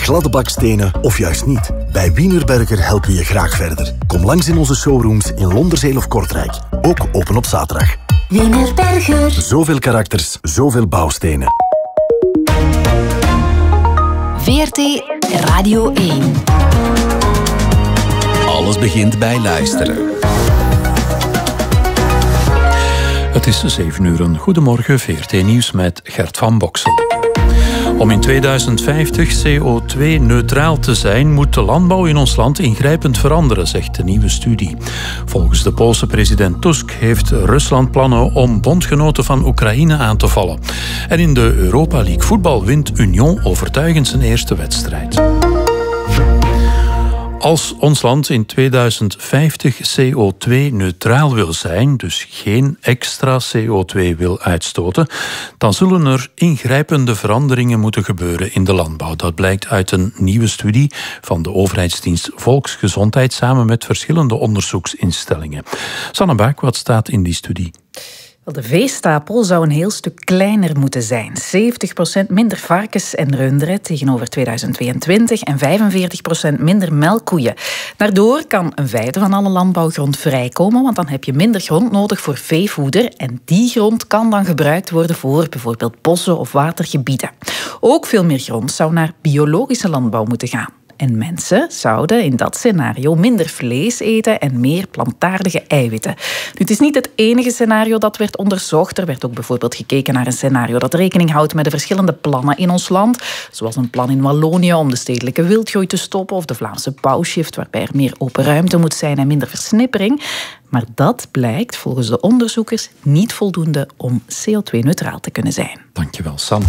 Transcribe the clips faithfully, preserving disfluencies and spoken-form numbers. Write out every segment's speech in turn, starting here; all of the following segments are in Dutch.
gladde bakstenen of juist niet? Bij Wienerberger helpen we je graag verder. Kom langs in onze showrooms in Londerzeel of Kortrijk. Ook open op zaterdag. Wienerberger. Zoveel karakters, zoveel bouwstenen. V R T Radio één. Alles begint bij luisteren. Het is zeven uur. Goedemorgen, V R T Nieuws met Gert van Boksel. Om in tweeduizend vijftig C O twee neutraal te zijn, moet de landbouw in ons land ingrijpend veranderen, zegt de nieuwe studie. Volgens de Poolse president Tusk heeft Rusland plannen om bondgenoten van Oekraïne aan te vallen. En in de Europa League voetbal wint Union overtuigend zijn eerste wedstrijd. Als ons land in tweeduizend vijftig C O twee neutraal wil zijn, dus geen extra C O twee wil uitstoten, dan zullen er ingrijpende veranderingen moeten gebeuren in de landbouw. Dat blijkt uit een nieuwe studie van de overheidsdienst Volksgezondheid samen met verschillende onderzoeksinstellingen. Sanne Baak, wat staat in die studie? De veestapel zou een heel stuk kleiner moeten zijn. zeventig procent minder varkens en runderen tegenover tweeduizend tweeëntwintig en vijfenveertig procent minder melkkoeien. Daardoor kan een vijfde van alle landbouwgrond vrijkomen, want dan heb je minder grond nodig voor veevoeder en die grond kan dan gebruikt worden voor bijvoorbeeld bossen of watergebieden. Ook veel meer grond zou naar biologische landbouw moeten gaan. En mensen zouden in dat scenario minder vlees eten en meer plantaardige eiwitten. Nu, het is niet het enige scenario dat werd onderzocht. Er werd ook bijvoorbeeld gekeken naar een scenario dat rekening houdt met de verschillende plannen in ons land. Zoals een plan in Wallonië om de stedelijke wildgroei te stoppen of de Vlaamse bouwshift waarbij er meer open ruimte moet zijn en minder versnippering. Maar dat blijkt volgens de onderzoekers niet voldoende om C O twee neutraal te kunnen zijn. Dankjewel, Sam.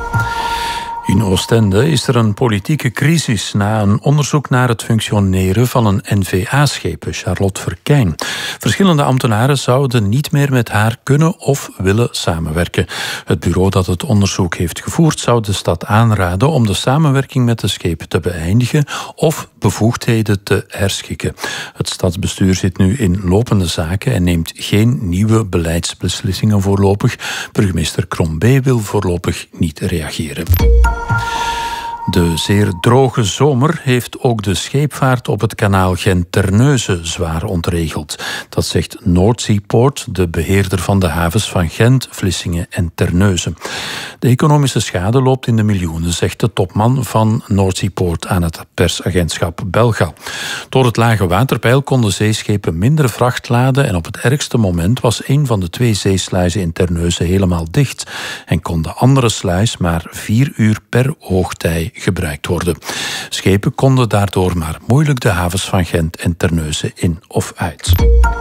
In Oostende is er een politieke crisis na een onderzoek naar het functioneren van een N V A-schip, Charlotte Verkijn. Verschillende ambtenaren zouden niet meer met haar kunnen of willen samenwerken. Het bureau dat het onderzoek heeft gevoerd zou de stad aanraden om de samenwerking met de schepen te beëindigen of bevoegdheden te herschikken. Het stadsbestuur zit nu in lopende zaken en neemt geen nieuwe beleidsbeslissingen voorlopig. Burgemeester Crombé wil voorlopig niet reageren. De zeer droge zomer heeft ook de scheepvaart op het kanaal Gent-Terneuzen zwaar ontregeld. Dat zegt Noordzeepoort, de beheerder van de havens van Gent, Vlissingen en Terneuzen. De economische schade loopt in de miljoenen, zegt de topman van Noordzeepoort aan het persagentschap Belga. Door het lage waterpeil konden zeeschepen minder vracht laden en op het ergste moment was een van de twee zeesluizen in Terneuzen helemaal dicht en kon de andere sluis maar vier uur per hoogtij gebruikt worden. Schepen konden daardoor maar moeilijk de havens van Gent en Terneuzen in of uit.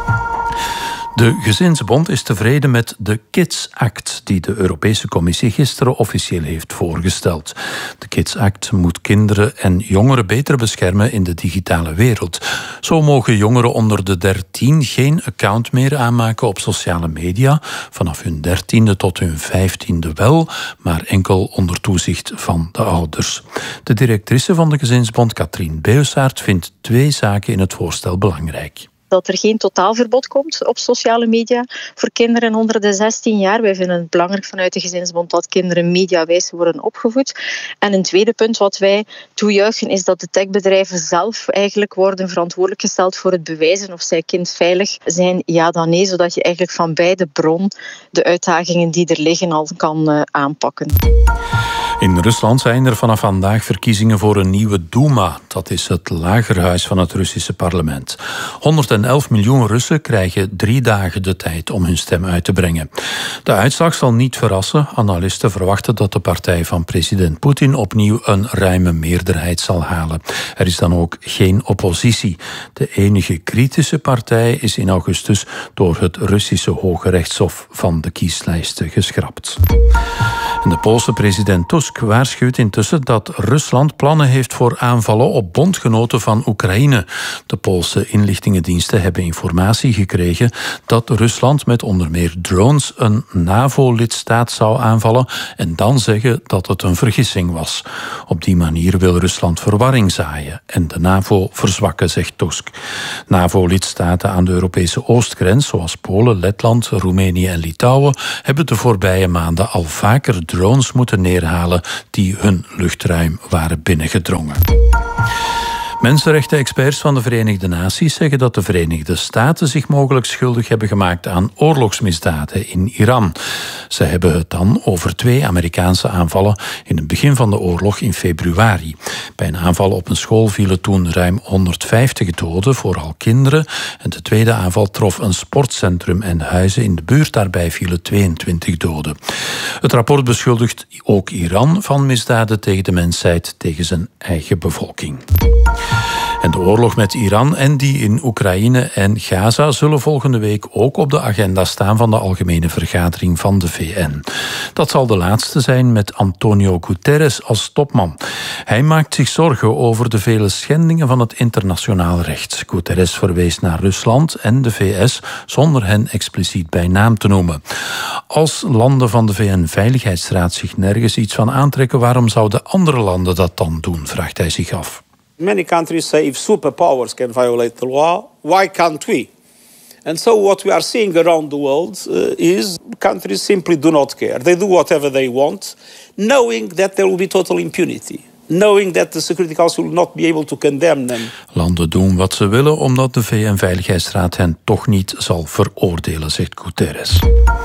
De Gezinsbond is tevreden met de Kids Act die de Europese Commissie gisteren officieel heeft voorgesteld. De Kids Act moet kinderen en jongeren beter beschermen in de digitale wereld. Zo mogen jongeren onder de dertien geen account meer aanmaken op sociale media, vanaf hun dertiende tot hun vijftiende wel, maar enkel onder toezicht van de ouders. De directrice van de Gezinsbond, Katrien Beussaert, vindt twee zaken in het voorstel belangrijk. Dat er geen totaalverbod komt op sociale media voor kinderen onder de zestien jaar. Wij vinden het belangrijk vanuit de Gezinsbond dat kinderen mediawijs worden opgevoed. En een tweede punt wat wij toejuichen is dat de techbedrijven zelf eigenlijk worden verantwoordelijk gesteld voor het bewijzen of zij kindveilig zijn, ja dan nee, zodat je eigenlijk van beide bron de uitdagingen die er liggen al kan uh, aanpakken. In Rusland zijn er vanaf vandaag verkiezingen voor een nieuwe Duma. Dat is het lagerhuis van het Russische parlement. honderdelf miljoen Russen krijgen drie dagen de tijd om hun stem uit te brengen. De uitslag zal niet verrassen. Analisten verwachten dat de partij van president Poetin opnieuw een ruime meerderheid zal halen. Er is dan ook geen oppositie. De enige kritische partij is in augustus door het Russische Hoge Rechtshof van de kieslijsten geschrapt. En de Poolse president Tusk waarschuwt intussen dat Rusland plannen heeft voor aanvallen op bondgenoten van Oekraïne. De Poolse inlichtingendiensten hebben informatie gekregen dat Rusland met onder meer drones een NAVO-lidstaat zou aanvallen en dan zeggen dat het een vergissing was. Op die manier wil Rusland verwarring zaaien en de NAVO verzwakken, zegt Tusk. NAVO-lidstaten aan de Europese oostgrens, zoals Polen, Letland, Roemenië en Litouwen, hebben de voorbije maanden al vaker drones moeten neerhalen toestellen die hun luchtruim waren binnengedrongen. Mensenrechten-experts van de Verenigde Naties zeggen dat de Verenigde Staten zich mogelijk schuldig hebben gemaakt aan oorlogsmisdaden in Iran. Ze hebben het dan over twee Amerikaanse aanvallen in het begin van de oorlog in februari. Bij een aanval op een school vielen toen ruim honderdvijftig doden, vooral kinderen. En de tweede aanval trof een sportcentrum en huizen in de buurt. Daarbij vielen tweeëntwintig doden. Het rapport beschuldigt ook Iran van misdaden tegen de mensheid tegen zijn eigen bevolking. En de oorlog met Iran en die in Oekraïne en Gaza zullen volgende week ook op de agenda staan van de Algemene Vergadering van de V N. Dat zal de laatste zijn met Antonio Guterres als topman. Hij maakt zich zorgen over de vele schendingen van het internationaal recht. Guterres verwees naar Rusland en de V S zonder hen expliciet bij naam te noemen. Als landen van de V N-veiligheidsraad zich nergens iets van aantrekken, waarom zouden andere landen dat dan doen, vraagt hij zich af. Many countries say if superpowers can violate the law, why can't we? And so what we are seeing around the world uh, is countries simply do not care. They do whatever they want, knowing that there will be total impunity. Knowing that the Security Council will not be able to condemn them. Landen doen wat ze willen omdat de V N-veiligheidsraad hen toch niet zal veroordelen, zegt Guterres.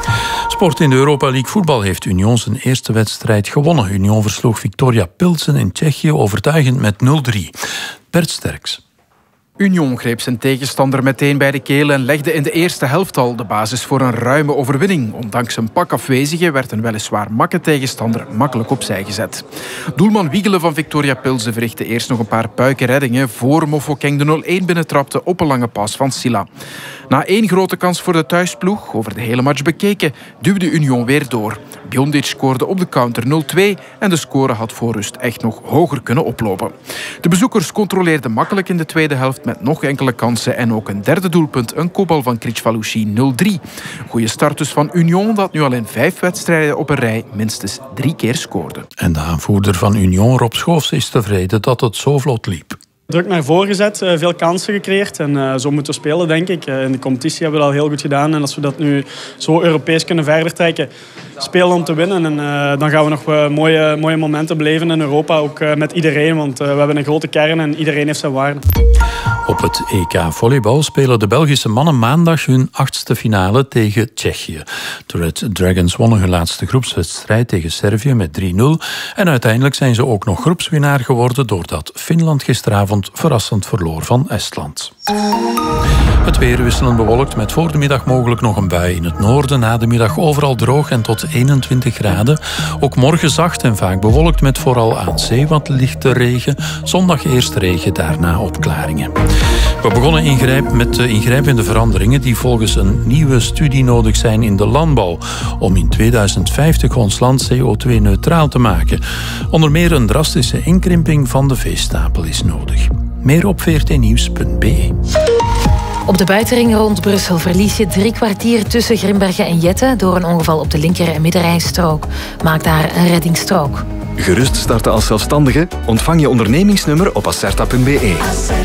Sport in de Europa League voetbal heeft Union zijn eerste wedstrijd gewonnen. Union versloeg Viktoria Pilsen in Tsjechië overtuigend met nul drie. Bert Sterks. Union greep zijn tegenstander meteen bij de keel en legde in de eerste helft al de basis voor een ruime overwinning. Ondanks een pak afwezigen werd een weliswaar makke tegenstander makkelijk opzij gezet. Doelman Wiegelen van Viktoria Pilsen verrichtte eerst nog een paar puikenreddingen voor Mofokeng de nul één binnentrapte op een lange pas van Silla. Na één grote kans voor de thuisploeg, over de hele match bekeken, duwde Union weer door. Bjondic scoorde op de counter nul twee en de score had voor rust echt nog hoger kunnen oplopen. De bezoekers controleerden makkelijk in de tweede helft met nog enkele kansen en ook een derde doelpunt, een kopbal van Kricvalushi nul drie. Goeie start dus van Union, dat nu al in vijf wedstrijden op een rij minstens drie keer scoorde. En de aanvoerder van Union, Rob Schoofs, is tevreden dat het zo vlot liep. Druk naar voren gezet, veel kansen gecreëerd en uh, zo moeten we spelen, denk ik. Uh, in de competitie hebben we dat al heel goed gedaan en als we dat nu zo Europees kunnen verder trekken, spelen om te winnen. En uh, dan gaan we nog uh, mooie, mooie momenten beleven in Europa, ook uh, met iedereen, want uh, we hebben een grote kern en iedereen heeft zijn waarde. Op het E K volleybal spelen de Belgische mannen maandag hun achtste finale tegen Tsjechië. De Red Dragons wonnen hun laatste groepswedstrijd tegen Servië met drie nul en uiteindelijk zijn ze ook nog groepswinnaar geworden doordat Finland gisteravond verrassend verloor van Estland. Het weer wisselend bewolkt met voor de middag mogelijk nog een bui in het noorden. Na de middag overal droog en tot eenentwintig graden. Ook morgen zacht en vaak bewolkt met vooral aan zee wat lichte regen. Zondag eerst regen, daarna opklaringen. We begonnen ingrijp met de ingrijpende veranderingen die volgens een nieuwe studie nodig zijn in de landbouw om in tweeduizend vijftig ons land C O twee neutraal te maken. Onder meer een drastische inkrimping van de veestapel is nodig. Meer op v r t nieuws punt b e. Op de buitenring rond Brussel verlies je drie kwartier tussen Grimbergen en Jette door een ongeval op de linker- en middenrijstrook. Maak daar een reddingsstrook. Gerust starten als zelfstandige? Ontvang je ondernemingsnummer op acerta punt b e.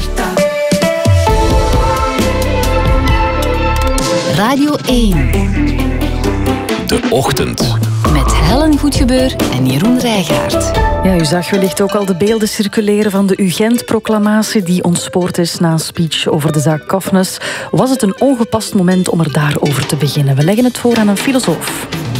Radio één. De Ochtend. Met Helen Goedgebeur en Jeroen Rijgaard. Ja, u zag wellicht ook al de beelden circuleren van de U Gent-proclamatie die ontspoord is na een speech over de zaak Kofnes. Was het een ongepast moment om er daarover te beginnen? We leggen het voor aan een filosoof.